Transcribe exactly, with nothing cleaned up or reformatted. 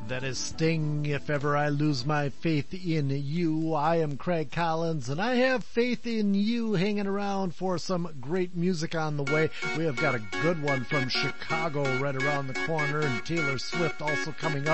That is Sting, If Ever I Lose My Faith in You. I am Craig Collins, and I have faith in you, hanging around for some great music on the way. We have got a good one from Chicago right around the corner, and Taylor Swift also coming up.